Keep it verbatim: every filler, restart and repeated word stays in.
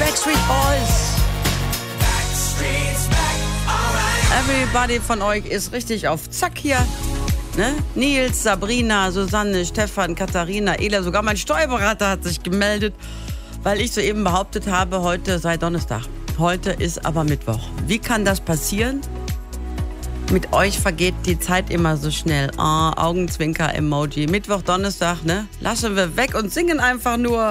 Backstreet Boys. Everybody von euch ist richtig auf Zack hier. Ne? Nils, Sabrina, Susanne, Stefan, Katharina, Ela, sogar mein Steuerberater hat sich gemeldet, weil ich soeben behauptet habe, heute sei Donnerstag. Heute ist aber Mittwoch. Wie kann das passieren? Mit euch vergeht die Zeit immer so schnell. Oh, Augenzwinker-Emoji. Mittwoch, Donnerstag, ne? Lassen wir weg und singen einfach nur.